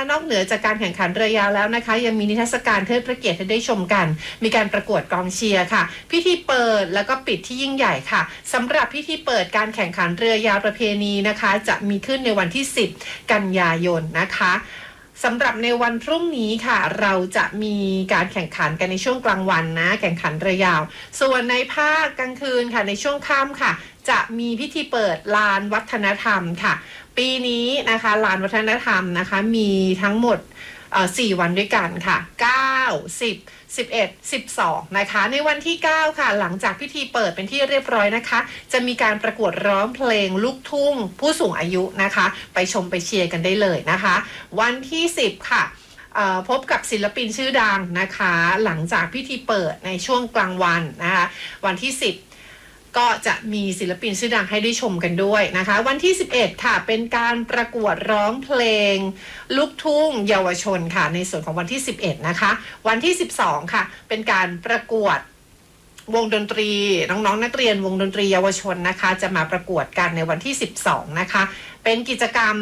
นอกเหนือจากการแข่งขันเรือยาวแล้วนะคะยังมีนิทรรศการเทิดพระเกียรติให้ได้ชมกันมีการประกวดกองเชียร์ค่ะพิธีเปิดแล้วก็ปิดที่ยิ่งใหญ่ค่ะสำหรับพิธีเปิดการแข่งขันเรือยาวประเพณีนะคะจะมีขึ้นในวันที่10กันยายนนะคะสำหรับในวันพรุ่งนี้ค่ะเราจะมีการแข่งขันกันในช่วงกลางวันนะแข่งขันเรือยาวส่วนในภาคกลางคืนค่ะในช่วงค่ำค่ะจะมีพิธีเปิดลานวัฒนธรรมค่ะปีนี้นะคะลานวัฒนธรรมนะคะมีทั้งหมด4 วันด้วยกันค่ะ9 10 11 12นะคะในวันที่9ค่ะหลังจากพิธีเปิดเป็นที่เรียบร้อยนะคะจะมีการประกวดร้องเพลงลูกทุ่งผู้สูงอายุนะคะไปชมไปเชียร์กันได้เลยนะคะวันที่10ค่ะพบกับศิลปินชื่อดังนะคะหลังจากพิธีเปิดในช่วงกลางวันนะคะวันที่10ก็จะมีศิลปินชื่อดังให้ได้ชมกันด้วยนะคะวันที่11ค่ะเป็นการประกวดร้องเพลงลูกทุ่งเยาวชนค่ะในส่วนของวันที่11นะคะวันที่12ค่ะเป็นการประกวดวงดนตรีน้องๆนักเรียนวงดนตรีเยาวชนนะคะจะมาประกวดกันในวันที่12นะคะเป็นกิจกรรม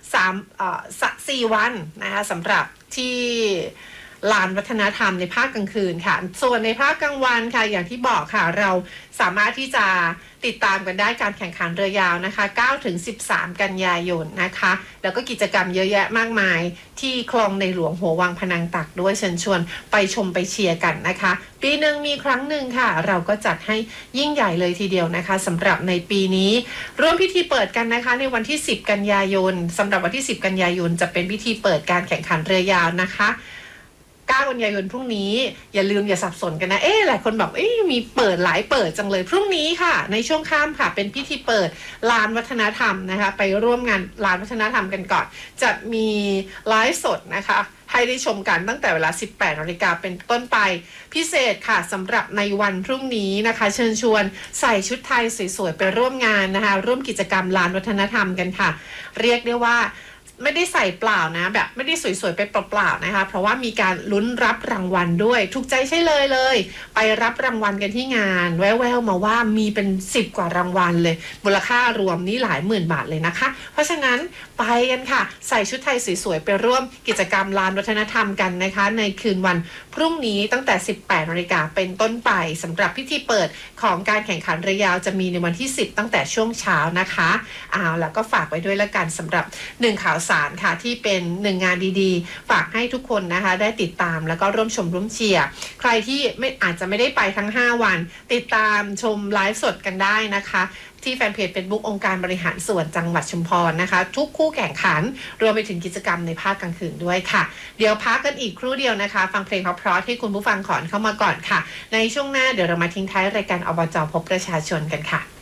4 วันนะคะสำหรับที่ลานวัฒนธรรมในภาคกลางคืนค่ะส่วนในภาคกลางวันค่ะอย่างที่บอกค่ะเราสามารถที่จะติดตามกันได้การแข่งขันเรือยาวนะคะ9-13 กันยายนนะคะแล้วก็กิจกรรมเยอะแยะมากมายที่คลองในหลวงหัววังพนังตักด้วยเชิญชวนไปชมไปเชียร์กันนะคะปีหนึ่งมีครั้งหนึ่งค่ะเราก็จัดให้ยิ่งใหญ่เลยทีเดียวนะคะสำหรับในปีนี้ร่วมพิธีเปิดกันนะคะในวันที่10กันยายนสำหรับวันที่10กันยายนจะเป็นพิธีเปิดการแข่งขันเรือยาวนะคะ9 กันยายนพรุ่งนี้อย่าลืมอย่าสับสนกันนะหลายคนบอกมีเปิดหลายเปิดจังเลยพรุ่งนี้ค่ะในช่วงค่ำค่ะเป็นพิธีเปิดลานวัฒนธรรมนะคะไปร่วมงานลานวัฒนธรรมกันก่อนจะมีไลฟ์สดนะคะให้ได้ชมกันตั้งแต่เวลา 18 นาฬิกาเป็นต้นไปพิเศษค่ะสำหรับในวันพรุ่งนี้นะคะเชิญชวนใส่ชุดไทยสวยๆไปร่วมงานนะคะร่วมกิจกรรมลานวัฒนธรรมกันค่ะเรียกได้ว่าไม่ได้ใส่เปล่านะแบบไม่ได้สวยๆไปเปล่าๆนะคะเพราะว่ามีการลุ้นรับรางวัลด้วยถูกใจใช่เลยไปรับรางวัลกันที่งานแว่วๆมาว่ามีเป็น10 กว่ารางวัลเลยมูลค่ารวมนี่หลายหมื่นบาทเลยนะคะเพราะฉะนั้นไปกันค่ะใส่ชุดไทยสวยๆไปร่วมกิจกรรมลานวัฒนธรรมกันนะคะในคืนวันพรุ่งนี้ตั้งแต่ 18 นาฬิกาเป็นต้นไปสำหรับพิธีเปิดของการแข่งขันเรือยาวจะมีในวันที่10ตั้งแต่ช่วงเช้านะคะแล้วก็ฝากไว้ด้วยละกันสำหรับ1ข่าวสารค่ะที่เป็น1งานดีๆฝากให้ทุกคนนะคะได้ติดตามแล้วก็ร่วมชมร่วมเชียร์ใครที่อาจจะไม่ได้ไปทั้ง5 วันติดตามชมไลฟ์สดกันได้นะคะที่แฟนเพจ Facebook องค์การบริหารส่วนจังหวัดชุมพรนะคะทุกคู่แข่งขันรวมไปถึงกิจกรรมในภาคกลางคืนด้วยค่ะเดี๋ยวพักกันอีกครู่เดียวนะคะฟังเพลงเพราะๆที่คุณผู้ฟังขอเข้ามาก่อนค่ะในช่วงหน้าเดี๋ยวเรามาทิ้งท้ายรายการอบจ.พบประชาชนกันค่ะ